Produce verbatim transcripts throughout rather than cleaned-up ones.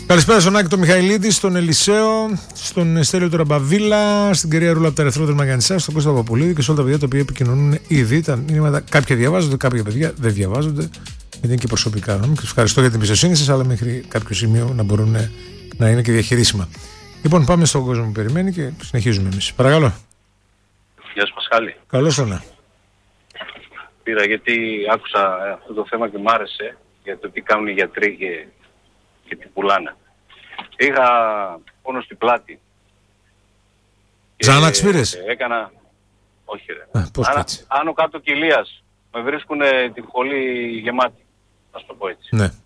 Καλησπέρα στον Άκη τον Μιχαηλίδη, στον Ελισέο, στον Στέλιο του Ραμπαβίλα, στην κυρία Ρούλα από τα Ερυθρό Μαγανισά, στον Κώστα Παπουλίδη και σε όλα τα παιδιά τα οποία επικοινωνούν ήδη. Τα μηνύματα κάποια διαβάζονται, κάποια παιδιά δεν διαβάζονται, γιατί είναι και προσωπικά. Σας ευχαριστώ για την εμπιστοσύνη σας, αλλά μέχρι κάποιο σημείο να μπορούν να είναι και διαχειρίσιμα. Λοιπόν, πάμε στον κόσμο που περιμένει και συνεχίζουμε εμείς. Παρακαλώ. Γεια σου Πασχάλη. Καλώς ήρθατε. Πήρα γιατί άκουσα αυτό το θέμα και μ' άρεσε για το τι κάνουν οι γιατροί και, και τι πουλάνε. Είχα πόνο στην πλάτη. Ζάναξ πήρες? Έκανα... Όχι ρε. Α, πώς Άνα, έτσι. άνω κάτω κοιλίας. Με βρίσκουν τη χολή γεμάτη. Να σου το πω έτσι. Ναι.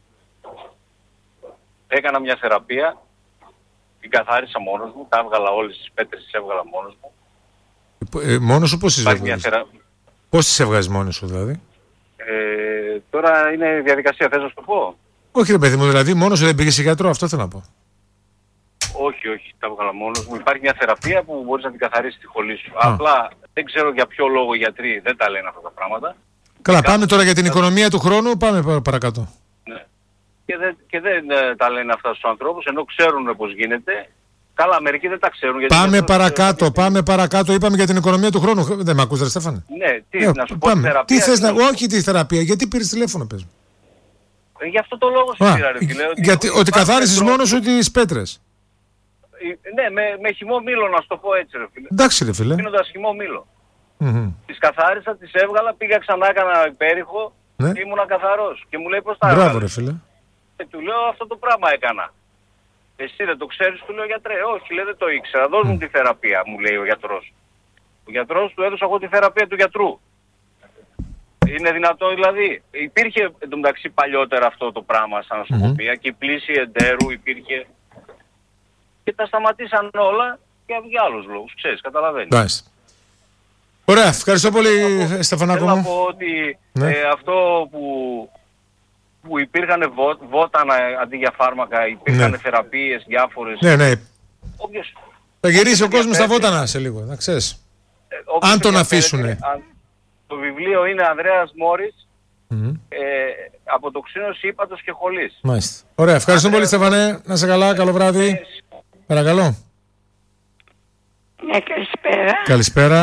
Έκανα μια θεραπεία. Την καθάρισα μόνος μου. Τα έβγαλα όλες τις πέτρες, τις έβγαλα μόνος μου. Ε, μόνος σου πώς τις έβγαλες? Θερα... Πώς τις έβγαλες μόνος σου δηλαδή? Ε, τώρα είναι διαδικασία, θες να σου το πω? Όχι ρε παιδί μου, δηλαδή μόνος σου δεν πήγες σε γιατρό, αυτό θέλω να πω. Όχι, όχι, τα έβγαλα μόνος μου. Υπάρχει μια θεραπεία που μπορείς να την καθαρίσεις τη χολή σου. Α. Απλά δεν ξέρω για ποιο λόγο οι γιατροί δεν τα λένε αυτά τα πράγματα. Καλά, πάμε τώρα για την οικονομία του χρόνου, πάμε παρακάτω. Ναι. Και δεν, και δεν ε, τα λένε αυτά στους ανθρώπους, ενώ ξέρουν πώς γίνεται. Καλά, μερικοί δεν τα ξέρουν. Γιατί πάμε δεν παρακάτω, ξέρουν. πάμε παρακάτω. Είπαμε για την οικονομία του χρόνου. Δεν με ακούς ρε Στέφανε? Ναι, τι, ε, να σου πάμε. πω τη θεραπεία. Τι θες να... Όχι τη θεραπεία, γιατί πήρες τηλέφωνο πες μου? Ε, γι' αυτό το λόγο σου πήρα ρε φίλε. Ότι, γιατί, ότι καθάρισες μόνος σου τις πέτρες. Ναι, με, με χυμό μήλο να σου το πω έτσι ρε φίλε. Εντάξει ρε φίλε. Πίνοντας χυμό μήλο. Mm-hmm. Τις καθάρισα, τις έβγαλα, πήγα ξανά, έκανα υπέρηχο, ναι. Και ήμουνα καθαρός. Και μου λέει πώς τα έβγαλες? έβγαλες? Μπράβο ρε φίλε. Και του λέω αυτό το πράγμα έκανα. Εσύ δεν το ξέρεις? Του λέω γιατρέ. Όχι, λέει δεν το ήξερα. Δώσ' μου Mm. τη θεραπεία, μου λέει ο γιατρός. Ο γιατρός του έδωσα εγώ τη θεραπεία του γιατρού. Είναι δυνατό δηλαδή? Υπήρχε εντωμεταξύ παλιότερα αυτό το πράγμα σαν νοσοκομεία mm-hmm. και η πλήση εντέρου υπήρχε. Και τα σταματήσαν όλα και για άλλους λόγους. Ξέρεις, καταλαβαίνεις. Μάλιστα. Ωραία, ευχαριστώ πολύ Στεφανάκο μου. Θέλω να πω ότι ναι. ε, αυτό που, που υπήρχαν βό, βότανα αντί για φάρμακα, υπήρχαν ναι. θεραπείες διάφορες. Ναι, ναι. Όποιος, θα γυρίσει ο κόσμος στα βότανα σε λίγο, να ξέρεις. Ε, αν τον αφήσουνε. Το βιβλίο είναι Ανδρέας Μόρης, mm-hmm. ε, από τοξίνωση ύπατος και χολής. Μάλιστα. Ωραία, ευχαριστώ Ανδρέας... πολύ Στεφανέ. Να σε καλά, καλό βράδυ. Ε, Παρακαλώ. Ναι, καλησπέρα. Καλησπέρα.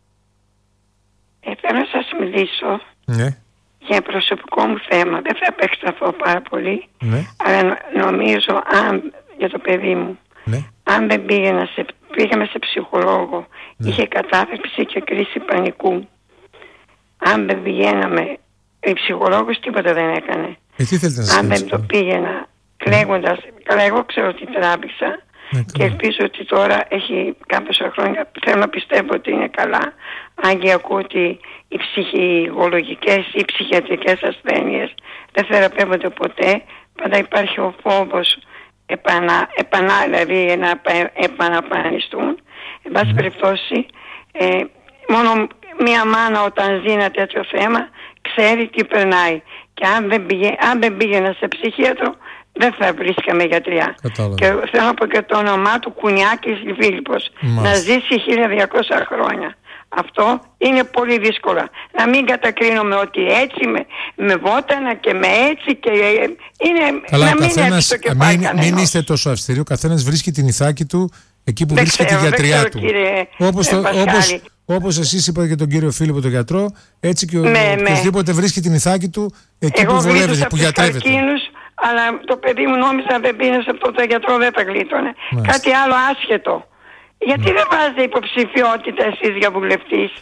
Ε, θέλω να σας μιλήσω ναι. για προσωπικό μου θέμα. Δεν θα επεκταθώ πάρα πολύ, ναι. αλλά νομίζω αν, για το παιδί μου, ναι. αν δεν πήγαινα σε, πήγαμε σε ψυχολόγο, ναι. είχε κατάθλιψη και κρίση πανικού. Αν δεν πηγαίναμε, η ψυχολόγος τίποτα δεν έκανε. Ε, τι θέλετε να αν δεν το πήγαινα κλαίγοντας, καλά εγώ ξέρω τι τράβηξα. Ναι, και ελπίζω ότι τώρα έχει κάποια χρόνια, θέλω να πιστεύω ότι είναι καλά, αν και ακούω ότι οι ψυχολογικές ή ψυχιατρικές ασθένειες δεν θεραπεύονται ποτέ, πάντα υπάρχει ο φόβος επανα, επανα, δηλαδή να επαναπανιστούν. Εν πάση περιπτώσει, ε, μόνο μία μάνα όταν ζει ένα τέτοιο θέμα ξέρει τι περνάει, και αν δεν, πήγε, αν δεν πήγαινα σε ψυχίατρο δεν θα βρίσκαμε γιατριά. Κατάλαβα. Και θέλω να πω και το όνομά του, Κουνιάκης Φίλιππος. Να ζήσει χίλια διακόσια χρόνια. Αυτό είναι πολύ δύσκολο. Να μην κατακρίνουμε ότι έτσι με, με βότανα και με έτσι και είναι. Καλά, να μην καθένας, έτσι το κεφάλι μην, μην είστε τόσο αυστηροί. Ο καθένας βρίσκει την ηθάκη του εκεί που δεν βρίσκει ξέρω, τη γιατριά ξέρω, του. Κύριε, όπως, το, όπως, όπως εσείς είπατε και τον κύριο Φίλιππο τον γιατρό, έτσι και ο ναι, οποιοδήποτε βρίσκει την ηθάκη του εκεί εγώ που βολεύεται, που γιατρεύεται. Καρκίνους, αλλά το παιδί μου νόμιζα δεν πήγαινε σε αυτό το γιατρό, δεν τα γλίτωνε. Μάλιστα. Κάτι άλλο άσχετο. Γιατί ναι. δεν βάζετε υποψηφιότητα εσείς για βουλευτής?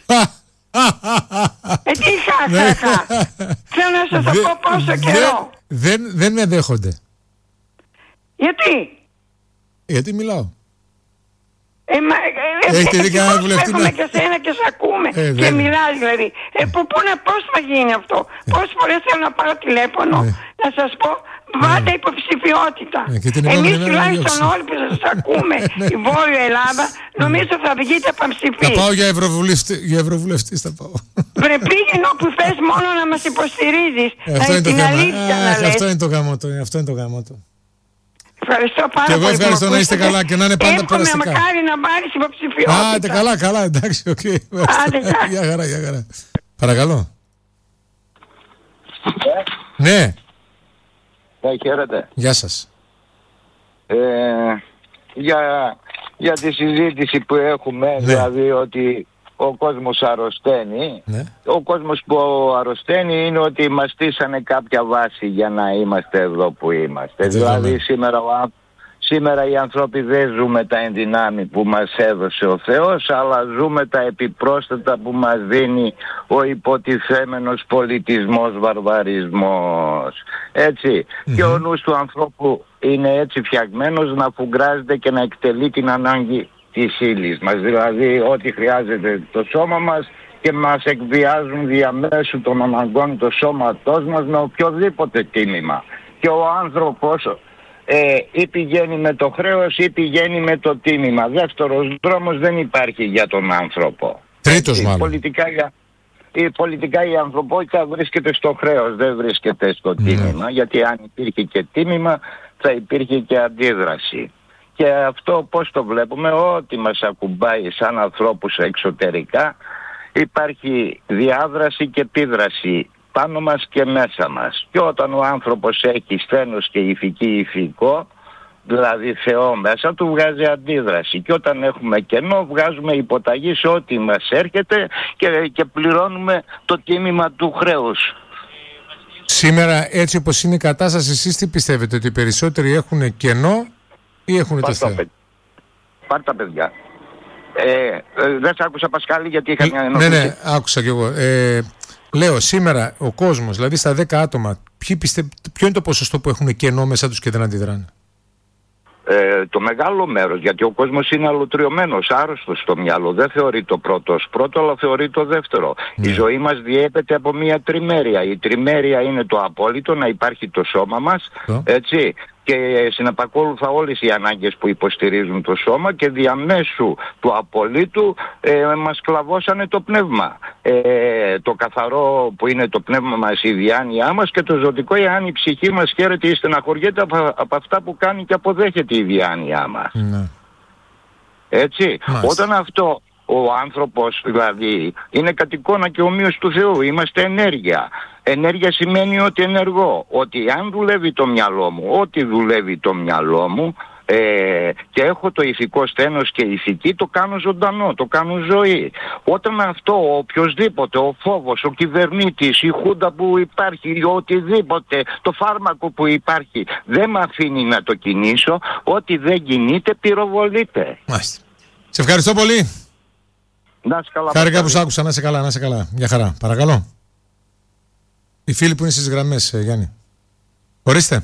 Ε, τι χα-χα-χα. Θέλω να σας το πω πόσο καιρό. Δεν, δεν με δέχονται. Γιατί? Γιατί μιλάω. Ε, μα, ε, Έχετε δει κανένα βουλευτή να... και σένα και σε ακούμε ε, και μιλάς δηλαδή. Ε, που, που να, πώς θα γίνει αυτό? Ε. Πόσες φορές θέλω να πάρω τηλέφωνο ε. να σας πω βάλτε ε. υποψηφιότητα. Ε, Εμείς τουλάχιστον όλοι που σας ακούμε η Βόρεια Ελλάδα νομίζω θα βγείτε πανψηφί. Θα πάω για ευρωβουλευτή, για ευρωβουλευτής θα πάω. Βρε πήγαινε όπου θες μόνο να μας υποστηρίζεις. Ε, αυτό, είναι την αλήθεια Α, να λες. αυτό είναι το γαμότο. Αυτό είναι το γαμότο. Ευχαριστώ πάρα και πολύ. Και εγώ ευχαριστώ να είστε καλά και να είναι πάντα περαστικά. Εύχομαι μακάρι να πάρεις υποψηφιότητα. Άντε καλά, καλά, εντάξει, οκ. Okay. Άντε, γεια χαρά, γεια χαρά. Παρακαλώ. Ναι. Ναι, χαίρετε. Γεια σας. ε, για, για τη συζήτηση που έχουμε, ναι. δηλαδή ότι ο κόσμος αρρωσταίνει. Ναι. Ο κόσμος που αρρωσταίνει είναι ότι μας στήσανε κάποια βάση για να είμαστε εδώ που είμαστε. Έτσι, δηλαδή ναι. σήμερα, σήμερα οι άνθρωποι δεν ζούμε τα ενδυνάμει που μας έδωσε ο Θεός, αλλά ζούμε τα επιπρόσθετα που μας δίνει ο υποτιθέμενος πολιτισμός, βαρβαρισμός. Έτσι. Mm-hmm. Και ο νους του ανθρώπου είναι έτσι φτιαγμένος να φουγκράζεται και να εκτελεί την ανάγκη της ύλης μας, δηλαδή ό,τι χρειάζεται το σώμα μας, και μας εκβιάζουν διαμέσου των αναγκών το σώματός μας με οποιοδήποτε τίμημα. Και ο άνθρωπος ε, ή πηγαίνει με το χρέος ή πηγαίνει με το τίμημα. Δεύτερος δρόμος δεν υπάρχει για τον άνθρωπο. Τρίτος μάλλον. Πολιτικά, η, πολιτικά η ανθρωπότητα βρίσκεται στο χρέος, δεν βρίσκεται στο τίμημα, mm. γιατί αν υπήρχε και τίμημα θα υπήρχε και αντίδραση. Και αυτό πώς το βλέπουμε, ό,τι μας ακουμπάει σαν ανθρώπους εξωτερικά, υπάρχει διάδραση και επίδραση πάνω μας και μέσα μας. Και όταν ο άνθρωπος έχει σθένος και ηθική ηθικό, δηλαδή Θεό μέσα του, βγάζει αντίδραση. Και όταν έχουμε κενό, βγάζουμε υποταγή σε ό,τι μας έρχεται και, και πληρώνουμε το τίμημα του χρέους. Σήμερα, έτσι όπως είναι η κατάσταση, εσείς τι πιστεύετε, ότι οι περισσότεροι έχουν κενό ή έχουν το Θεό? Πάρ' τα παιδιά. Ε, ε, δεν σ' άκουσα, Πασχάλη, γιατί είχα μια ενόχληση. Ναι, ναι, άκουσα κι εγώ. Ε, λέω, σήμερα ο κόσμος, δηλαδή στα δέκα άτομα, πιστε, ποιο είναι το ποσοστό που έχουν κενό μέσα τους και δεν αντιδράνε? Ε, το μεγάλο μέρος, γιατί ο κόσμος είναι αλωτριωμένος, άρρωστος στο μυαλό. Δεν θεωρεί το πρώτο ως πρώτο, αλλά θεωρεί το δεύτερο. Ναι. Η ζωή μας διέπεται από μια τριμέρεια. Η τριμέρεια είναι το απόλυτο, να υπάρχει το σώμα μας, το. έτσι, και συνεπακόλουθα όλες οι ανάγκες που υποστηρίζουν το σώμα, και διαμέσου του απολύτου ε, μας κλαβώσανε το πνεύμα. Ε, το καθαρό που είναι το πνεύμα μας, η διάνοιά μας, και το ζωτικό, εάν η ψυχή μας χαίρεται ή στεναχωριέται από, από αυτά που κάνει και αποδέχεται η διάνοιά μας. Ναι. Έτσι. Μάλιστα. Όταν αυτό ο άνθρωπος δηλαδή είναι κατ' εικόνα και ομοίως του Θεού, είμαστε ενέργεια. Ενέργεια σημαίνει ότι ενεργώ, ότι αν δουλεύει το μυαλό μου, ό,τι δουλεύει το μυαλό μου, ε, και έχω το ηθικό στένος και ηθική, το κάνω ζωντανό, το κάνω ζωή. Όταν αυτό ο οποιοσδήποτε, ο φόβος, ο κυβερνήτης, η χούντα που υπάρχει, οτιδήποτε, το φάρμακο που υπάρχει, δεν με αφήνει να το κινήσω, ό,τι δεν κινείται πυροβολείται. Μάλιστα. Σε ευχαριστώ πολύ. Να σε καλά. Χάρηκα που σ' άκουσα, να σε καλά, να σε καλά. Για χαρά. Παρακαλώ. Οι φίλοι που είναι στις γραμμές, Γιάννη. Ορίστε.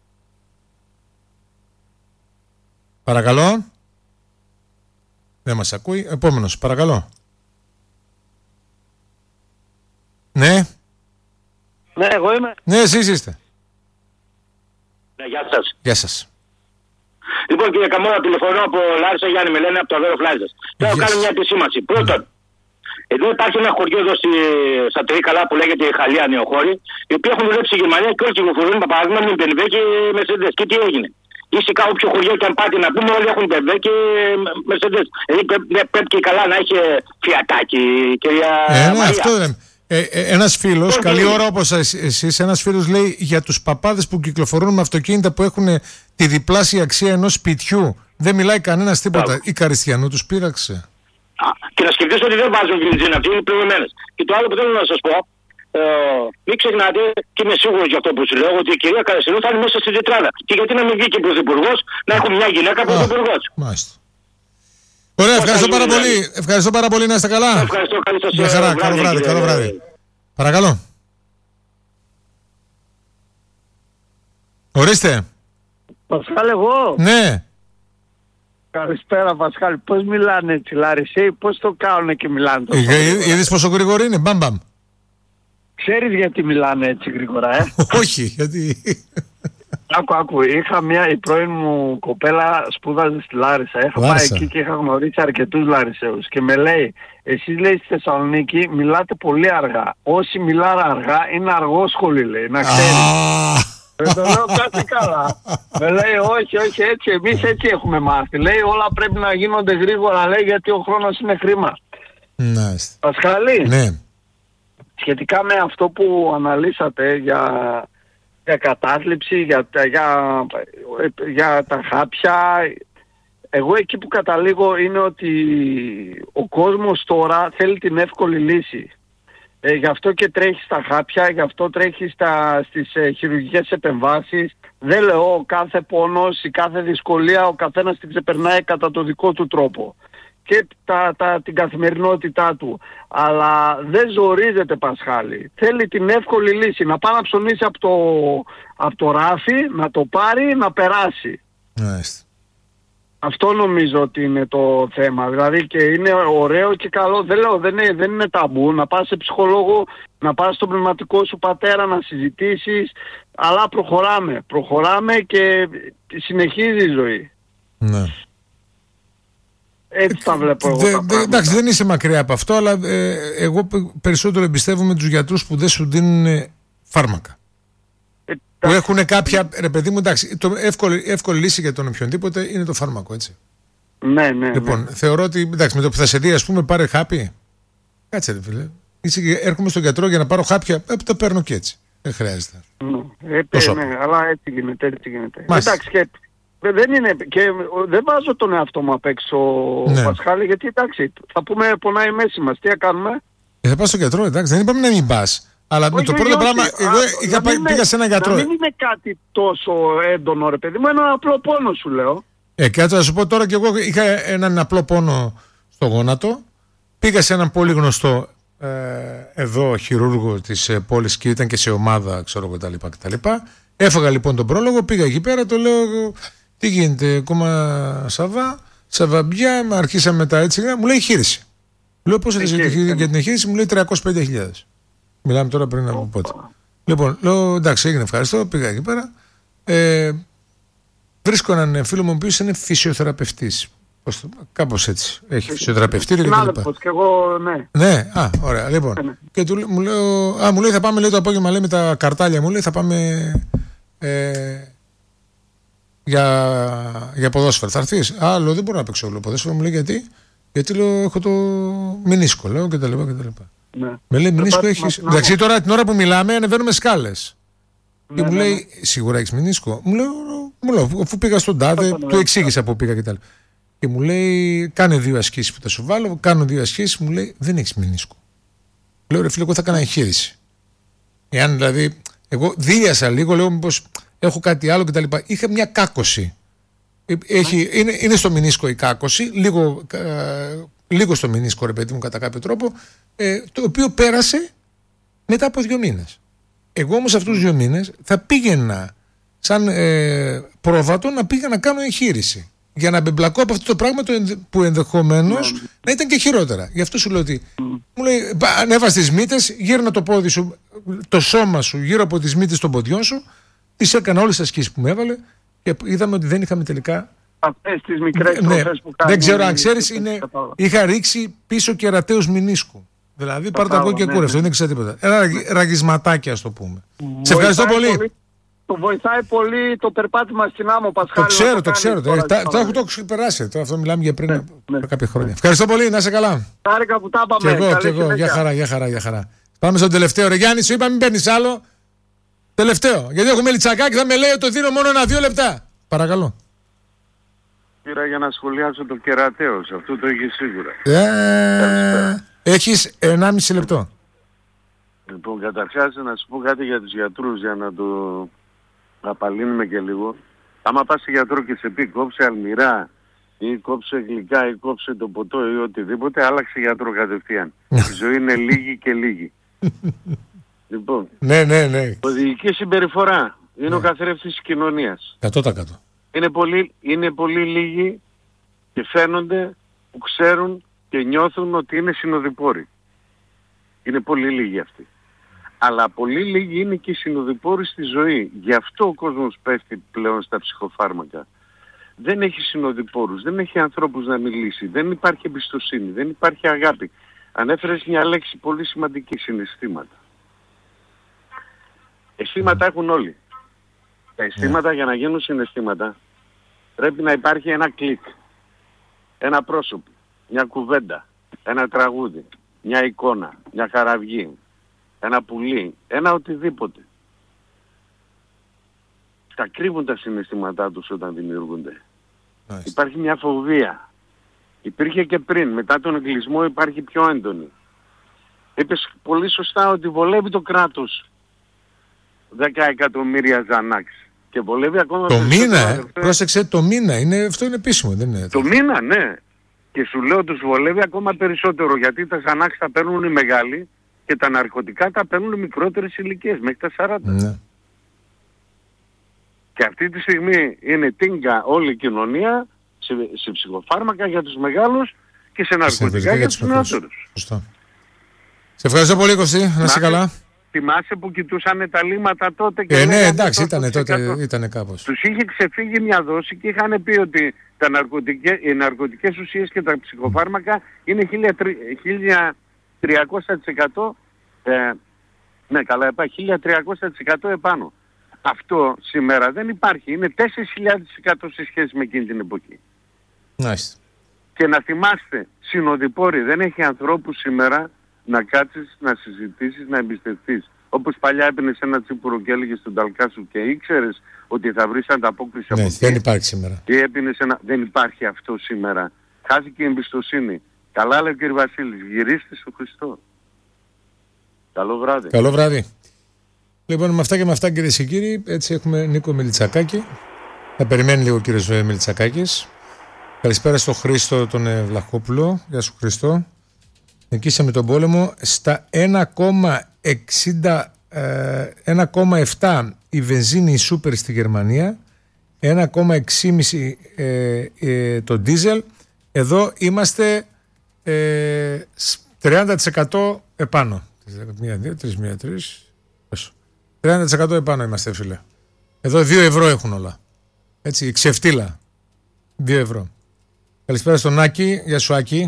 Παρακαλώ. Δεν μας ακούει. Επόμενος, παρακαλώ. Ναι. Ναι, εγώ είμαι. Ναι, εσείς είστε. Ναι, γεια σας. Γεια σας. Λοιπόν, κύριε Καμόρα, τηλεφωνώ από Λάρισα, Γιάννη με λένε, από το Αβέρο Φλάιζας. Θέλω να κάνω μια επισήμανση. Πρώτον, mm. εδώ υπάρχει ένα χωριό εδώ στη, στα Τρίκαλα που λέγεται Χαλία Νεοχώρη, οι οποίοι έχουν δουλέψει στη Γερμανία και όλοι κυκλοφορούν με παράδειγμα με μπεν βι και Mercedes. Και τι έγινε? Ήσυχα όποιο χωριό και αν πάτε να πούμε, όλοι έχουν μπεν βι και Mercedes. Δηλαδή πρέπει και καλά να έχει φιατάκι, κυρία ε, ναι, Μαρία. Αυτό λέμε. Ε, ε, ένας φίλος, καλή ώρα όπως εσείς, ένας φίλος λέει για τους παπάδες που κυκλοφορούν με αυτοκίνητα που έχουν τη διπλάσια αξία ενός σπιτιού. Δεν μιλάει κανένας τίποτα. Yeah. Η Καριστιανού τους πείραξε. Α, και να σκεφτείς ότι δεν βάζουν βενζίνα, αυτοί είναι πληρωμένες. Και το άλλο που θέλω να σας πω, ε, μην ξεχνάτε, και είμαι σίγουρος για αυτό που σου λέω, ότι η κυρία Καριστιανού θα είναι μέσα στην τετράδα. Και γιατί να μην βγει και πρωθυπουργός, να έχουμε μια γυναίκα πρωθυπουργός. Μάλιστα. Ωραία, ευχαριστώ πάρα πολύ. Ευχαριστώ πάρα πολύ, να είστε καλά. Ευχαριστώ, καλή σας για χαρά, καλό βράδυ, καλό βράδυ. Παρακαλώ. Ορίστε. Πασχάλ, εγώ. Ναι. Καλησπέρα, Πασχάλ. Πώς μιλάνε έτσι, Λάρισαίοι, πώς το κάνουν και μιλάνε τόσο γρήγορα? Είδες πόσο γρήγορο είναι, μπαμ μπαμ. Ξέρεις γιατί μιλάνε έτσι γρήγορα, ε? Όχι, γιατί... Άκου, άκου, είχα μια, η πρώην μου κοπέλα σπούδαζε στη Λάρισα. Είχα Λάρισα. πάει εκεί και είχα γνωρίσει αρκετούς Λαρισαίους. Και με λέει, εσείς λέει στη Θεσσαλονίκη μιλάτε πολύ αργά. Όσοι μιλάνε αργά είναι αργόσχολοι, λέει, να ξέρεις. Δεν το λέω κάτι καλά. Με λέει, όχι, όχι, έτσι, εμείς έτσι έχουμε μάθει. Λέει, όλα πρέπει να γίνονται γρήγορα, λέει, γιατί ο χρόνος είναι χρήμα. Nice. Πασχαλή, ναι. Σχετικά με αυτό που αναλύσατε για για κατάθλιψη, για, για, για τα χάπια. Εγώ εκεί που καταλήγω είναι ότι ο κόσμος τώρα θέλει την εύκολη λύση. Ε, γι' αυτό και τρέχει στα χάπια, γι' αυτό τρέχει στα, στις ε, χειρουργικές επεμβάσεις. Δεν λέω ο κάθε πόνος, η κάθε δυσκολία, ο καθένας την ξεπερνάει κατά το δικό του τρόπο και τα, τα, την καθημερινότητά του. Αλλά δεν ζορίζεται, Πασχάλη. Θέλει την εύκολη λύση, να πάει να ψωνίσει από το, από το ράφι, να το πάρει, να περάσει. Nice. Αυτό νομίζω ότι είναι το θέμα. Δηλαδή και είναι ωραίο και καλό. Δεν λέω, δεν είναι, δεν είναι ταμπού. Να πας σε ψυχολόγο, να πας στον πνευματικό σου πατέρα, να συζητήσεις. Αλλά προχωράμε. Προχωράμε και συνεχίζει η ζωή. Ναι. Έτσι τα βλέπω εγώ. Δε, τα δε, εντάξει, δεν είσαι μακριά από αυτό, αλλά ε, εγώ περισσότερο εμπιστεύομαι τους γιατρούς που δεν σου δίνουν φάρμακα. Που έχουν κάποια, ρε παιδί μου, εντάξει, το εύκολη, εύκολη λύση για τον οποιονδήποτε είναι το φάρμακο, έτσι. Ναι, ναι. Λοιπόν, ναι. θεωρώ ότι, εντάξει, με το που θα σε δει, ας πούμε, πάρε χάπι. Κάτσε, ρε φίλε. Είσαι, έρχομαι στον γιατρό για να πάρω χάπια, ε, τα παίρνω και έτσι. Δεν χρειάζεται. Ναι, ε, ναι, αλλά έτσι γίνεται, έτσι γίνεται. Μάλιστα. Εντάξει, και δεν είναι, και δεν βάζω τον εαυτό μου απ' έξω, ναι. Πασχάλη, γιατί εντάξει, θα πούμε πονάει η μέση μας, τι θα κάνουμε. Ε, θα πας στον γιατρό, εντάξει, δεν είπαμε να μην πας. Αλλά όχι, με το πρώτο όχι, πράγμα, εγώ είχα πάει, πήγα σε έναν γιατρό. Δεν είναι κάτι τόσο έντονο, ρε παιδί μου, ένα απλό πόνο σου λέω. Ε, κάτσε να σου πω τώρα, και εγώ είχα έναν απλό πόνο στο γόνατο. Πήγα σε έναν πολύ γνωστό ε, εδώ χειρούργο της ε, πόλης και ήταν και σε ομάδα, ξέρω εγώ κτλ. κτλ. Έφαγα λοιπόν τον πρόλογο, πήγα εκεί πέρα, το λέω, τι γίνεται, ακόμα Σαββά, Σαββαμπιά, αρχίσαμε τα έτσι, μου λέει χείριση. Λέω πώς θα για την εγχείρηση, μου λέει τριακόσιες πενήντα χιλιάδες. Μιλάμε τώρα πριν από πότε. Λοιπόν, λέω εντάξει, έγινε, ευχαριστώ, πήγα εκεί πέρα. Ε, βρίσκω έναν φίλο μου ο οποίος είναι φυσιοθεραπευτής. Κάπως έτσι. Έχει φυσιοθεραπευτήριο και τα λοιπά. Και εγώ, ναι. Ναι, α, ωραία. Λοιπόν, ναι. Και του, μου, λέω, α, μου λέει θα πάμε λέει, το απόγευμα λέει, με τα καρτάλια μου λέει θα πάμε ε, για, για ποδόσφαιρο. Θα έρθεις. Α, λέω δεν μπορώ να παίξω όλο ποδόσφαιρο. Μου λέει γιατί. Γιατί λέω έχω το μηνίσκο, λέω και τα λοιπά και τα λοιπά. Ναι. Με λέει μηνίσκο έχεις. Εντάξει, τώρα την ώρα που μιλάμε ανεβαίνουμε σκάλες. Ναι, και μου ναι, λέει, ναι. Σίγουρα έχεις μηνίσκο. Μου λέω, μου λέω, αφού πήγα στον τάδε, ναι, του εξήγησα που πήγα και τα λοιπά. Και μου λέει, κάνε δύο ασκήσεις που θα σου βάλω. Κάνω δύο ασκήσεις, μου λέει, δεν έχεις μηνίσκο. Λέω, ρε φίλε, εγώ θα έκανα εγχείρηση. Εάν δηλαδή, εγώ δίλιασα λίγο, λέω, μήπως έχω κάτι άλλο κτλ. Είχα μια κάκωση. Έχει, είναι, είναι στο μηνίσκο η κάκωση, λίγο, ε, λίγο στο μηνίσκο, ρε παιδί μου, κατά κάποιο τρόπο, ε, το οποίο πέρασε μετά από δύο μήνες. Εγώ όμως αυτούς τους δύο μήνες θα πήγαινα σαν ε, πρόβατο να πήγα να κάνω εγχείρηση. Για να μπεμπλακώ από αυτό το πράγμα το ενδε, που ενδεχομένως mm. να ήταν και χειρότερα. Γι' αυτό σου λέω ότι mm. μου λέει, ανέβα στις μύτες, γύρνα το πόδι σου, το σώμα σου γύρω από τις μύτες των ποδιών σου, τις έκανα όλες τις ασκήσεις που μου έβαλε και είδαμε ότι δεν είχαμε τελικά. Αυτές τις μικρές ναι, που κάνουν. Δεν ξέρω αν ξέρεις, είναι, είχα ρίξει πίσω κερατέους μηνίσκου. Δηλαδή πάρω το και κούρευτο, δεν ξέρω τίποτα. Ένα ραγισματάκι, ας το πούμε. Σε ευχαριστώ πολύ. πολύ. Το βοηθάει πολύ το περπάτημα στην άμμο, Πασχάλη. Το ξέρω, το ξέρω. Το έχω το ξεπεράσει. Αυτό μιλάμε για πριν από κάποια χρόνια. Ευχαριστώ πολύ, να είσαι καλά. Χάρηκα που τα είπαμε. Και εγώ, και εγώ. Για χαρά, για χαρά, για χαρά. Πάμε στον τελευταίο. Ρε Γιάννη, σου είπα μην παίρνεις άλλο. Τελευταίο. Γιατί έχουμε λιτσακάκι, θα με λέει το δίνω μόνο ένα-δύο λεπτά. Παρακαλώ. Πήρα για να σχολιάσω το κερατέος. Αυτό το έχεις σίγουρα. Ε, έχεις ενάμιση λεπτό. Λοιπόν, καταρχάς να σου πω κάτι για τους γιατρούς για να το απαλύνουμε και λίγο. Άμα πας σε γιατρό και σε πει κόψε αλμυρά ή κόψε γλυκά ή κόψε το ποτό ή οτιδήποτε, άλλαξε γιατρό κατευθείαν. Η ζωή είναι λίγη και λίγη. Λοιπόν, ναι, ναι, ναι. οδηγική συμπεριφορά είναι ναι. ο καθρέφτης της κοινωνίας. εκατό τοις εκατό. Είναι πολύ, είναι πολύ λίγοι και φαίνονται που ξέρουν και νιώθουν ότι είναι συνοδοιπόροι. Είναι πολύ λίγοι αυτοί. Αλλά πολύ λίγοι είναι και οι συνοδοιπόροι στη ζωή. Γι' αυτό ο κόσμος πέφτει πλέον στα ψυχοφάρμακα. Δεν έχει συνοδοιπόρους, δεν έχει ανθρώπους να μιλήσει, δεν υπάρχει εμπιστοσύνη, δεν υπάρχει αγάπη. Ανέφερες μια λέξη πολύ σημαντική, συναισθήματα. Αισθήματα έχουν όλοι. Τα αισθήματα yeah. για να γίνουν συναισθήματα πρέπει να υπάρχει ένα κλικ, ένα πρόσωπο, μια κουβέντα, ένα τραγούδι, μια εικόνα, μια χαραυγή, ένα πουλί, ένα οτιδήποτε. τα κρύβουν τα συναισθήματά τους όταν δημιουργούνται. Nice. Υπάρχει μια φοβία. Υπήρχε και πριν, μετά τον εγκλεισμό υπάρχει πιο έντονη. Είπες πολύ σωστά ότι βολεύει το κράτος δέκα εκατομμύρια Ζανάξ. Και βολεύει ακόμα... Το μήνα, ε, πρόσεξε, το μήνα. Είναι, αυτό είναι επίσημο, δεν είναι? Το μήνα, ναι. Και σου λέω τους βολεύει ακόμα περισσότερο, γιατί τα Ζανάξ τα παίρνουν οι μεγάλοι και τα ναρκωτικά τα παίρνουν οι μικρότερες ηλικίες, μέχρι τα σαράντα. Ναι. Και αυτή τη στιγμή είναι τίνκα όλη η κοινωνία σε, σε ψυχοφάρμακα για τους μεγάλους και σε ναρκωτικά για τους νεότερους. Σωστά. Σε ευχαριστώ πολύ, Κωστή. Να είσαι καλά. Θυμάσαι που κοιτούσαν τα λίματα τότε και... Ε, ναι, εντάξει, ήταν τότε, ήταν κάπως. Τους είχε ξεφύγει μια δόση και είχαν πει ότι τα ναρκωτικές, οι ναρκωτικές ουσίες και τα ψυχοφάρμακα είναι χίλια τριακόσια τοις εκατό ε, ναι, καλά, είπα, χίλια τριακόσια τοις εκατό επάνω. Αυτό σήμερα δεν υπάρχει. Είναι τέσσερις χιλιάδες τοις εκατό σε σχέση με εκείνη την εποχή. Nice. Και να θυμάστε, συνοδοιπόροι, δεν έχει ανθρώπους σήμερα να κάτσεις, να συζητήσεις, να εμπιστευτείς. Όπως παλιά έπαιρνες ένα τσίπουρο και έλεγες στον ταλκά σου και ήξερες ότι θα βρεις ανταπόκριση από ναι, εκεί. δεν υπάρχει σήμερα. Ή έπαιρνες ένα... Δεν υπάρχει αυτό σήμερα. Χάθηκε η εμπιστοσύνη. Καλά λέει ο κ. Βασίλης, γυρίστε στο Χριστό. Καλό βράδυ. Καλό βράδυ. Λοιπόν, με αυτά και με αυτά, κυρίες και κύριοι, έτσι έχουμε Νίκο Μιλιτσακάκη. Θα περιμένει λίγο ο κύριος Μιλιτσακάκης. Καλησπέρα στο Χρήστο τον Βλαχόπουλο. Γεια σου, Χρήστο. Νικήσαμε τον πόλεμο στα ένα κόμμα επτά η βενζίνη η σούπερ στη Γερμανία, ένα κόμμα έξι ε, ε, το ντίζελ. Εδώ είμαστε ε, τριάντα τοις εκατό επάνω. Μία, δύο, τρεις, μία, τρεις. τριάντα τοις εκατό επάνω είμαστε, φίλε. Εδώ δύο ευρώ έχουν όλα. Έτσι, ξεφτύλα. δύο ευρώ. Καλησπέρα στον Άκη. Γεια σου, Άκη.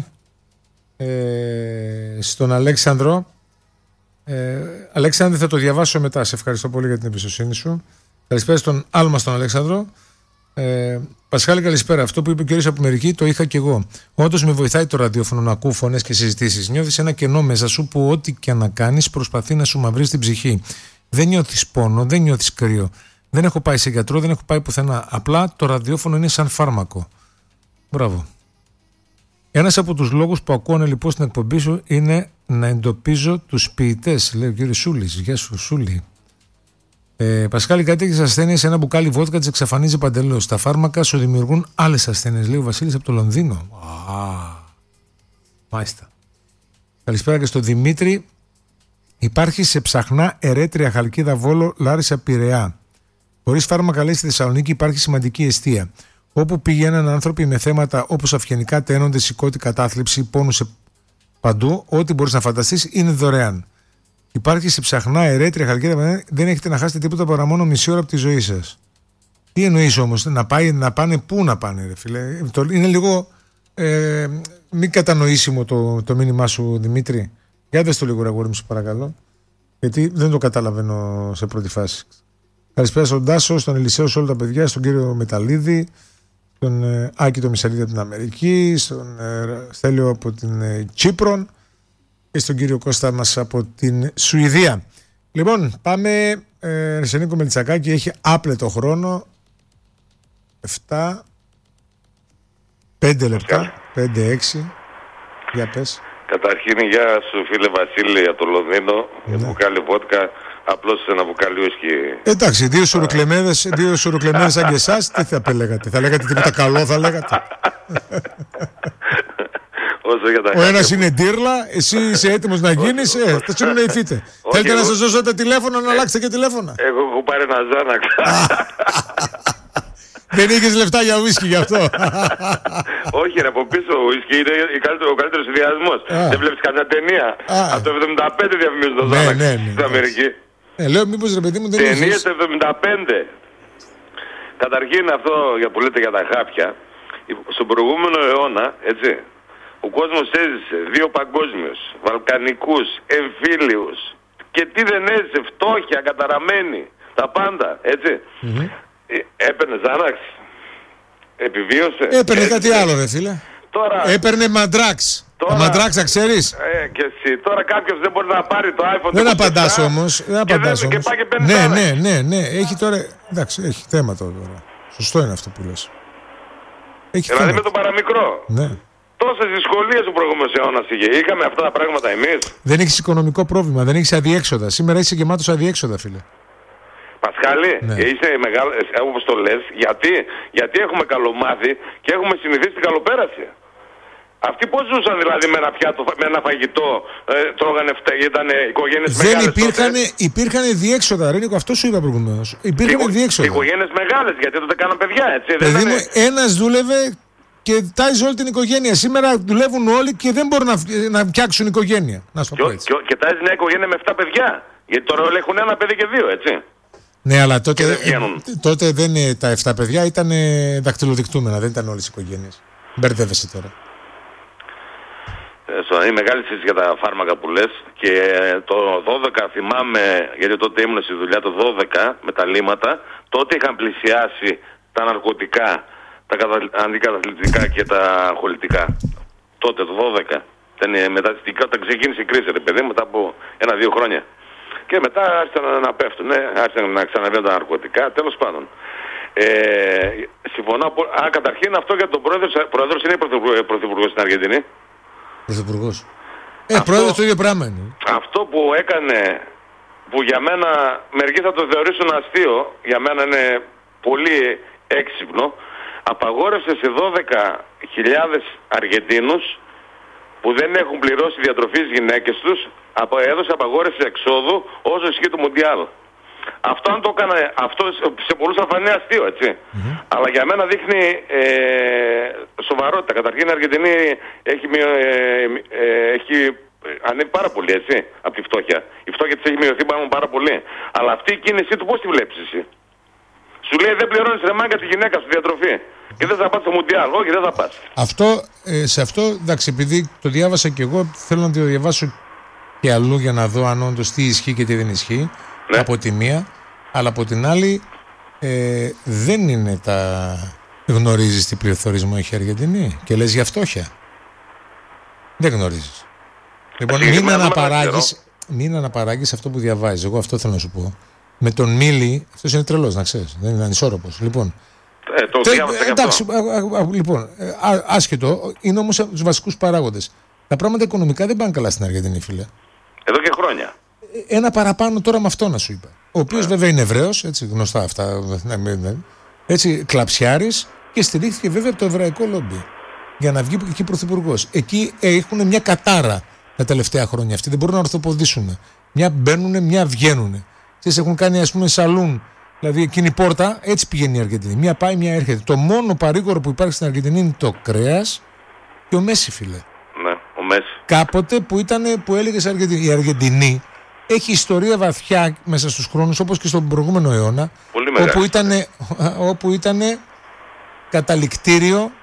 Ε, στον Αλέξανδρο. ε, Αλέξανδρε, θα το διαβάσω μετά. Σε ευχαριστώ πολύ για την εμπιστοσύνη σου. Καλησπέρα στον Άλμα, στον Αλέξανδρο. ε, Πασχάλη, καλησπέρα. Αυτό που είπε ο κύριος από Αμερική το είχα και εγώ. Όντως με βοηθάει το ραδιόφωνο να ακούω φωνές και συζητήσεις. Νιώθεις ένα κενό μέσα σου που ό,τι και να κάνεις προσπαθεί να σου μαυρίσει την ψυχή. Δεν νιώθεις πόνο, δεν νιώθεις κρύο. Δεν έχω πάει σε γιατρό, δεν έχω πάει πουθενά. Απλά το ραδιόφωνο είναι σαν φάρμακο. Μπράβο. Ένας από τους λόγους που ακούω λοιπόν στην εκπομπή σου είναι να εντοπίζω τους ποιητές, λέει ο κύριος Σούλης. Γεια σου, Σούλη. Ε, Πασχάλη, κάτι έχεις ασθένειες, ένα μπουκάλι βότκα τις εξαφανίζει παντελώς. Τα φάρμακα σου δημιουργούν άλλες ασθένειες, λέει ο Βασίλης από το Λονδίνο. Α, μάλιστα. Καλησπέρα και στον Δημήτρη. Υπάρχει σε Ψαχνά, Ερέτρια, Χαλκίδα, Βόλο, Λάρισα, Πειραιά. Χωρίς φάρμακα, λέει, στη Θεσσαλονίκη υπάρχει σημαντική εστία. Όπου πηγαίνουν άνθρωποι με θέματα όπως αυγενικά τένονται, σηκώτη, κατάθλιψη, πόνους παντού, ό,τι μπορείς να φανταστείς είναι δωρεάν. Υπάρχει σε Ψαχνά, Ερέτρια, Χαλκίδα, δεν έχετε να χάσετε τίποτα παρά μόνο μισή ώρα από τη ζωή σας. Τι εννοείς όμως, να, πάει, να πάνε πού να πάνε, ρε φίλε? Είναι λίγο ε, μη κατανοήσιμο το, το μήνυμά σου, Δημήτρη. Για δες το λίγο, ρε αγόρι μου, σου παρακαλώ. Γιατί δεν το καταλαβαίνω σε πρώτη φάση. Καλησπέρα στον Τάσο, στον Ελισέο, σε όλα τα παιδιά, στον κύριο Μεταλλίδη, στον ε, Άκη το Μισαλίδη από την Αμερική, στον ε, Στέλιο από την ε, Τσίπρον και στον κύριο Κώστα μας από την Σουηδία. Λοιπόν, πάμε ε, σε Νίκο Μελτσακάκη, έχει άπλετο χρόνο. εφτά, πέντε λεπτά, πέντε έξι. Για πες. Καταρχήν, γεια σου φίλε Βασίλη από το Λονδίνο. Ναι. Μπουκάλι βότκα, απλώς ένα μπουκάλι ουίσκι. Εντάξει, δύο σουροκλεμέδες, δύο σουροκλεμέδες σαν και εσάς, τι θα λέγατε? Θα λέγατε τίποτα καλό, θα λέγατε? Όσο για τα Ο ένας είναι ντύρλα, εσύ είσαι έτοιμος να γίνεις, ε, θα συνοηθείτε. Θέλετε να σας δώσω τα τηλέφωνα, να αλλάξετε και τηλέφωνα? Εγώ έχω πάρει ένα Ζάναξ. Δεν είχες λεφτά για ουίσκι γι' αυτό? Όχι ρε, από πίσω ο ουίσκι είναι ο καλύτερος συνδυασμός. Δεν βλέπεις καμιά ταινία? Από το εβδομήντα πέντε διαφημίζουν το Ζάναξ στην Αμερική. Ε, λέω μήπως ρε παιδί μου δεν είχες... Ταινίες το εβδομήντα πέντε. Καταρχήν αυτό που λέτε για τα χάπια, στον προηγούμενο αιώνα, έτσι, ο κόσμος έζησε δύο παγκόσμιους, βαλκανικούς, εμφύλιους και τι δεν έζησε, φτώχεια, καταραμένη, τα πάντα, έτσι. Mm-hmm. Έπαιρνε Ζάναξ, επιβίωσε. Έπαιρνε κάτι άλλο ρε φίλε. Τώρα... Έπαιρνε μαντράξ. Τώρα... Μαντράξ, ξέρεις. Ε, και εσύ. Τώρα κάποιος δεν μπορεί να πάρει το iPhone. Δεν απαντάς όμως. Δεν απαντάς όμως. Και και ναι, ναι, ναι, ναι. Έχει τώρα... Εντάξει, έχει θέμα τώρα. Σωστό είναι αυτό που λες. Έχει δηλαδή θέμα. με τον παραμικρό. Ναι. Τόσες δυσκολίες ο προηγούμενος αιώνας είχε. Είχαμε αυτά τα πράγματα εμείς. Δεν έχεις οικονομικό πρόβλημα, δεν έχεις αδιέξοδα. Σήμερα είσαι γεμάτος αδιέξοδα, φίλε. Πασχάλη, ναι. Είσαι μεγάλο, όπως το λες, γιατί, γιατί έχουμε καλομάθει και έχουμε συνηθίσει την καλοπέραση. Αυτοί πώς ζούσαν δηλαδή με ένα πιάτο, με ένα φαγητό, ε, τρώγανε, ήταν οικογένειες δεν μεγάλες. Δεν υπήρχαν, υπήρχαν διέξοδα, Ρένικο, αυτό σου είπα προηγουμένως. Υπήρχαν Οικο, διέξοδα. Οικογένειες μεγάλες, γιατί τότε κάναν παιδιά, έτσι. Παιδί δεν μου, ήταν... ένας δούλευε και τάιζε όλη την οικογένεια. Σήμερα δουλεύουν όλοι και δεν μπορούν να, να φτιάξουν οικογένεια. Να σου το πω έτσι. Και, και τάιζε μια οικογένεια με εφτά παιδιά. Γιατί τώρα όλοι έχουν ένα παιδί και δύο, έτσι. Ναι, αλλά τότε δεν, τότε δεν τα εφτά παιδιά ήταν δακτυλοδεικτούμενα, δεν ήταν όλες οι οικογένειες. Μπερδεύεσαι τώρα. Είναι μεγάλη συζήτηση για τα φάρμακα που λες και το δώδεκα θυμάμαι, γιατί τότε ήμουν στη δουλειά το δώδεκα με τα λίμματα, τότε είχαν πλησιάσει τα ναρκωτικά, τα αντικαταθλιπτικά και τα αγχολητικά. Τότε το δώδεκα. Ήταν μετά, όταν ξεκίνησε η κρίση, ρε παιδί, μετά από ένα-δύο χρόνια. Και μετά άρχισαν να πέφτουν, ναι, άρχισαν να ξαναβαίνουν τα ναρκωτικά, τέλος πάντων. Ε, συμφωνώ, α, καταρχήν αυτό για τον πρόεδρο, πρόεδρος είναι πρωθυπουργός στην Αργεντινή. Πρωθυπουργός. Ε, πρόεδρος το ίδιο πράγμα είναι. Αυτό που έκανε, που για μένα, μερικοί θα το θεωρήσουν αστείο, για μένα είναι πολύ έξυπνο, απαγόρευσε σε δώδεκα χιλιάδες Αργεντίνους που δεν έχουν πληρώσει διατροφή στις γυναίκες τους, έδωσε απαγόρευση εξόδου όσο ισχύει το Μουντιάλ. Αυτό αν το έκανε, αυτό σε πολλούς θα φανεί αστείο, έτσι. Mm-hmm. Αλλά για μένα δείχνει ε, σοβαρότητα. Καταρχήν η Αργεντινή έχει, ε, ε, έχει ανέβει πάρα πολύ, έτσι, από τη φτώχεια. Η φτώχεια της έχει μειωθεί πάνω πάρα πολύ. Αλλά αυτή η κίνησή του πώς τη βλέπεις εσύ? Σου λέει δεν πληρώνεις ρε μάγκα τη γυναίκα σου διατροφή και δεν θα πας στο Μουντιάλ. Όχι, δεν θα πας. Αυτό, ε, σε αυτό, εντάξει, επειδή το διάβασα και εγώ, θέλω να το διαβάσω και αλλού για να δω αν όντως τι ισχύει και τι δεν ισχύει. Ναι. Από τη μία, αλλά από την άλλη ε, δεν είναι τα... Γνωρίζεις τι πληθωρισμό έχει η Αργεντινή και λες για φτώχεια? Δεν γνωρίζεις. Λοιπόν, μην αναπαράγεις, μην αναπαράγεις αυτό που διαβάζεις. Εγώ αυτό θέλω να σου πω. Με τον Μίλη, αυτός είναι τρελός, να ξέρεις. Δεν είναι ανισόρροπος. Λοιπόν, ε, το τε, ε, εντάξει, α, α, α, λοιπόν α, άσχετο, είναι όμως από τους βασικούς παράγοντες. Τα πράγματα οικονομικά δεν πάνε καλά στην Αργεντινή, φίλε. Εδώ και χρόνια. Ένα παραπάνω τώρα με αυτό να σου είπα. Ο οποίος yeah. βέβαια είναι Εβραίος, έτσι, γνωστά αυτά. Έτσι, κλαψιάρης και στηρίχθηκε βέβαια από το εβραϊκό λόμπι για να βγει εκεί πρωθυπουργός. Εκεί έχουν μια κατάρα τα τελευταία χρόνια. Αυτοί δεν μπορούν να ορθοποδήσουν. Μια μπαίνουν, μια βγαίνουν. Ξέρεις, έχουν κάνει ας πούμε σαλούν. Δηλαδή εκείνη η πόρτα, έτσι πηγαίνει η Αργεντινή. Μια πάει, μια έρχεται. Το μόνο παρήγορο που υπάρχει στην Αργεντινή είναι το κρέας και ο Μέση, φίλε. Ναι, ο Μέση. Κάποτε που, ήταν, που έλεγες Αργεντινή. Η Αργεντινή έχει ιστορία βαθιά μέσα στους χρόνους, όπως και στον προηγούμενο αιώνα, όπου ήταν, όπου ήταν καταληκτήριο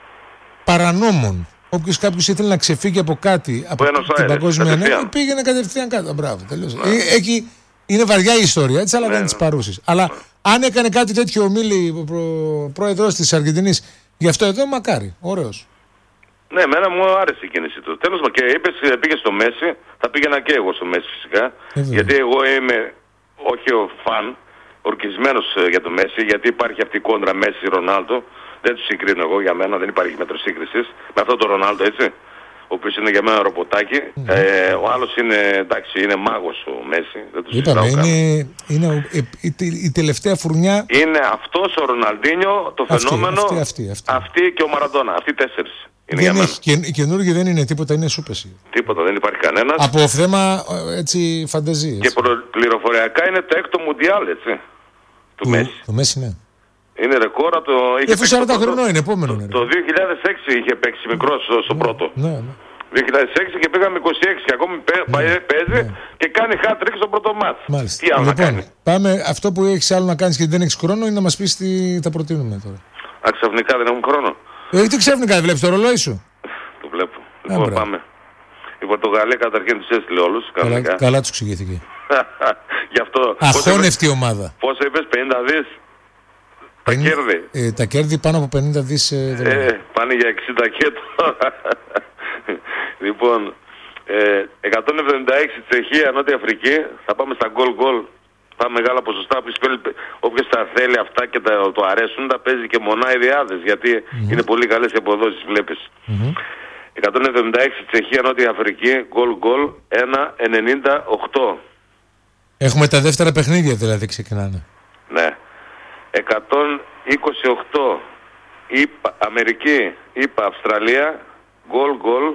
παρανόμων. Όποιος κάποιος ήθελε να ξεφύγει από κάτι, από την παγκόσμια ένωση, πήγαινε κατευθείαν κάτω. Μπράβο, τελείωσε. Ε, εκεί είναι βαριά η ιστορία, έτσι, αλλά ναι, δεν είναι της παρούσης. Αλλά αν έκανε κάτι τέτοιο ο Μίλη, ο προ... πρόεδρος της Αργεντινής, γι' αυτό εδώ μακάρι, ωραίος. Ναι, εμένα μου άρεσε η κίνηση του. Τέλος πάντων, και είπες, πήγε στο Μέση, θα πήγαινα και εγώ στο Μέση φυσικά. Ε, γιατί εγώ είμαι, όχι ο φαν, ορκισμένος για το Μέση, γιατί υπάρχει αυτή η κόντρα Μέση-Ρονάλντο. Δεν τους συγκρίνω εγώ, για μένα δεν υπάρχει μέτρο σύγκρισης με αυτόν τον Ρονάλντο, έτσι. Ο οποίος είναι για μένα ρομποτάκι. Mm. Ε, ο άλλος είναι, εντάξει, είναι μάγος ο Μέση. Δεν τους Είπαμε, είναι, είναι η, η, η τελευταία φουρνιά. Είναι αυτός ο Ροναλντίνιο, το αυτή, φαινόμενο, αυτή, αυτή, αυτή. αυτή και ο Μαραντόνα, αυτοί οι τέσσερις. Είναι δεν έχει, και, οι καινούργοι δεν είναι τίποτα, είναι σούπεση. Τίποτα, δεν υπάρχει κανένας. Από θέμα έτσι φανταζίες. Και πληροφοριακά είναι το έκτο Μουντιάλ, έτσι. Του, του Μέση. Το Μέση, ναι. Είναι ρεκόρα το... Εφού σαράντα χρονών είναι, επόμενο είναι. Το δύο χιλιάδες έξι είχε παίξει μικρός στο, στο ναι, πρώτο. Ναι, ναι. δύο χιλιάδες έξι και πήγαμε είκοσι έξι και ακόμη ναι, παίζει ναι. και κάνει hat-trick στο πρώτο μάτς. Μάλιστα. Τι άλλο λοιπόν, να κάνει. Πάμε, αυτό που έχεις άλλο να κάνεις και δεν έχεις χρόνο είναι να μας πεις τι θα προτείνουμε τώρα. Α, ξαφνικά δεν έχουν χρόνο. Ε, τι ξαφνικά, δεν βλέπεις το ρολόι σου? Το βλέπω. Λοιπόν, πάμε. Η Πορτογαλία καταρχήν τους έστειλε όλους. Καλά, καλά τους εξηγήθηκε. Γι' αυτό... Αχώνευτη ομάδα. Πόσο είπες, πενήντα δις. Τα κέρδη. Ε, τα κέρδη πάνω από πενήντα δισεκατομμύρια δολάρια. Ε, πάνε για εξήντα και τώρα. Λοιπόν, ε, εκατόν εβδομήντα έξι Τσεχία, Νότια Αφρική. Θα πάμε στα γκολ γκολ. Τα μεγάλα ποσοστά. Όποιος τα θέλει αυτά και τα, το αρέσουν, τα παίζει και μονά οι διάδες. Γιατί mm-hmm. είναι πολύ καλές οι αποδόσεις, βλέπεις. Mm-hmm. εκατόν εβδομήντα έξι Τσεχία, Νότια Αφρική. Γκολ γκολ. ένα ενενήντα οκτώ. Έχουμε τα δεύτερα παιχνίδια δηλαδή ξεκινάνε. Ναι. εκατόν είκοσι οκτώ είπα, Αμερική, είπα Αυστραλία, γκολ γκολ,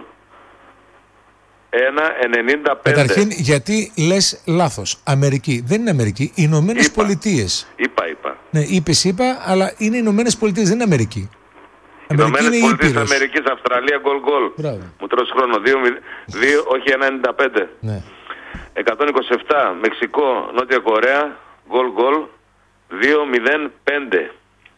ένα ενενήντα πέντε. Καταρχήν, γιατί λες λάθος? Αμερική. Δεν είναι Αμερική, οι Ηνωμένες Πολιτείες. Είπα, είπα. Ναι, είπες, είπα, αλλά είναι οι Ηνωμένες Πολιτείες, δεν είναι Αμερική. Οι Ηνωμένες Πολιτείες Αμερικής, Αυστραλία, γκολ γκολ. Μου τρως χρόνο. δύο, όχι ένα ενενήντα πέντε. Ναι. εκατόν είκοσι επτά Μεξικό, Νότια Κορέα, γκολ γκολ. δύο μηδέν πέντε.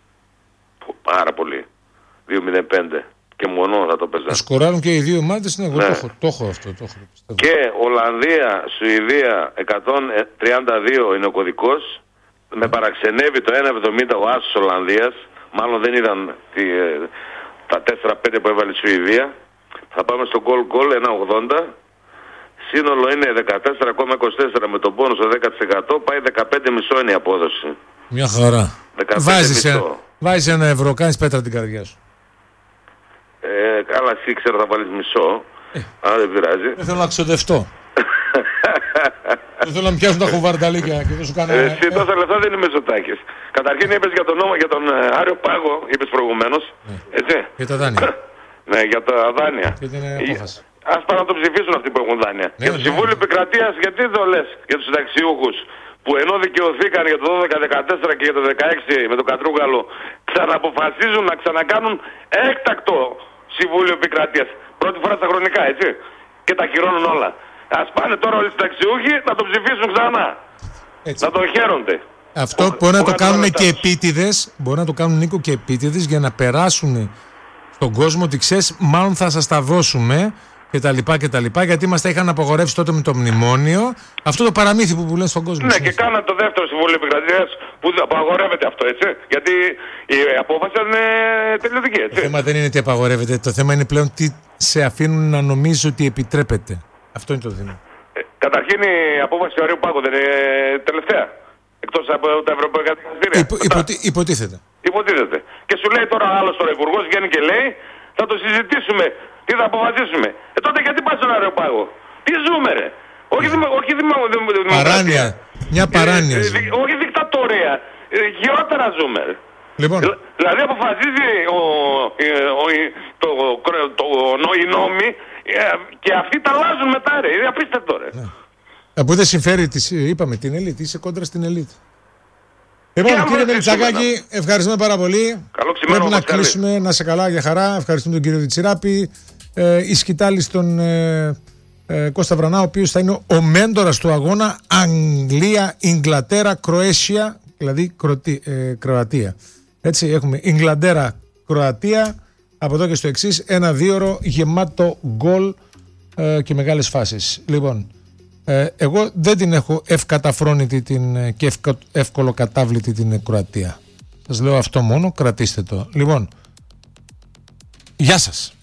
Πάρα πολύ. δύο μηδέν πέντε. Και μονό θα το παίζα. Σκοράρουν και οι δύο ομάδες. Ναι, εγώ ναι. το, έχω, το έχω αυτό. Το έχω, και Ολλανδία, Σουηδία εκατόν τριάντα δύο είναι ο κωδικός. Mm. Με παραξενεύει το ένα εβδομήντα ο άσος Ολλανδίας. Μάλλον δεν είδαν τη, τα τέσσερα πέντε που έβαλε η Σουηδία. Θα πάμε στο goal goal ένα ογδόντα. Σύνολο είναι δεκατέσσερα κόμμα είκοσι τέσσερα με τον πόνους στο δέκα τοις εκατό. Πάει δεκαπέντε κόμμα πέντε είναι η απόδοση. Μια χαρά. Βάζεις ένα, βάζεις ένα ευρώ, κάνεις πέτρα την καρδιά σου. Ε, καλά, εσύ ξέρω θα βάλεις μισό. Ε, αλλά δεν πειράζει. Δεν θέλω να ξοδευτώ. Δεν θέλω να μου πιάσουν τα χουβαρνταλίκια και δεν σου κάνω. Ε, εσύ τόσα λεφτά δεν είναι Μητσοτάκης. Καταρχήν είπες για τον νόμο, για τον ε, Άριο Πάγο, είπες προηγουμένως. Ναι. Έτσι. Για τα δάνεια. Ναι, για τα δάνεια. Και την απόφαση. Ας πάνε να το ψηφίσουν αυτοί που έχουν δάνεια. Ναι, και το ναι. Συμβούλιο Επικρατείας, γιατί δεν λες για τους συνταξιούχους που ενώ δικαιωθήκαν για το δώδεκα δεκατέσσερα και για το δεκαέξι με τον Κατρούγκαλο, ξαναποφασίζουν να ξανακάνουν έκτακτο Συμβούλιο Επικρατείας. Πρώτη φορά στα χρονικά, έτσι. Και τα κυρώνουν όλα. Ας πάνε τώρα όλοι οι συνταξιούχοι να το ψηφίσουν ξανά. Έτσι. Να το χαίρονται. Αυτό ο, μπορεί να το κάνουν και επίτηδες, μπορεί να το κάνουν, Νίκο, και επίτηδες για να περάσουν στον κόσμο ότι ξέρεις, μάλλον θα σας τα δώσουμε και τα λοιπά και τα λοιπά, γιατί μας τα είχαν απαγορεύσει τότε με το μνημόνιο. Αυτό το παραμύθι που πουλάνε στον κόσμο. Ναι, και κάναν το δεύτερο Συμβούλιο Επικρατείας που απαγορεύεται αυτό, έτσι. Γιατί η απόφαση είναι τελειωτική, έτσι. Το θέμα δεν είναι τι απαγορεύεται, το θέμα είναι πλέον τι σε αφήνουν να νομίζεις ότι επιτρέπεται. Αυτό είναι το θέμα. Ε, καταρχήν η απόφαση του Αρίου Πάγου δεν είναι τελευταία. Εκτός από τα ευρωπαϊκά δικαστήρια. Υπο, υποτι, υποτίθεται. Υποτίθεται. Και σου λέει τώρα άλλος τώρα υπουργός, βγαίνει και λέει, θα το συζητήσουμε. Τι θα αποφασίσουμε. Ε, τότε γιατί πας στον Αεροπάγο. Τι ζούμε, ρε. Όχι, δημο, όχι δημο, δημο, δημοκρατία. Παράνοια. Μια παράνοια. Ε, δι, όχι δικτατορία. Ε, χειρότερα ζούμε, ρε. Λοιπόν. Δηλαδή αποφασίζει ο, ο, το, το, το, το, οι νόμοι και αυτοί τα αλλάζουν μετά, ρε. Είναι απίστευτο, ρε. Ναι. Από δεν συμφέρει, της, είπαμε, την ελίτ. Είσαι κόντρα στην ελίτ. Λοιπόν, κύριε Μελιτσακάκη, ευχαριστούμε πάρα πολύ. Καλό ξημέρωμα. Πρέπει να κλείσουμε, καλή. Να σε καλά, για χαρά. Ευχαριστούμε τον κύριο Διτσιράπη. Ε, η σκητάλη στον ε, ε, Κώστα Βρανά, ο οποίος θα είναι ο μέντορας του αγώνα Αγγλία, Ιγκλατέρα, Κροέσια, δηλαδή Κροατία. Ε, Κροατία. Έτσι, έχουμε Ιγκλατέρα, Κροατία. Από εδώ και στο εξής, ένα δίωρο γεμάτο γκολ ε, και μεγάλες φάσεις. Λοιπόν, ε, εγώ δεν την έχω ευκαταφρόνητη την, και ευκο, εύκολο-κατάβλητη την Κροατία. Σας λέω αυτό μόνο, κρατήστε το. Λοιπόν, γεια σας.